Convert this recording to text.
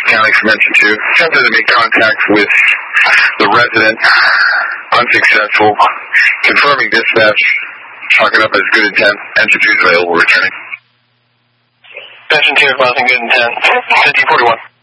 County from Engine 2. Attempted to make contact with the resident. Unsuccessful. Confirming dispatch. Chalking up as good intent. Engine 2 is available. Returning. Engine 2 advising good intent. 1541.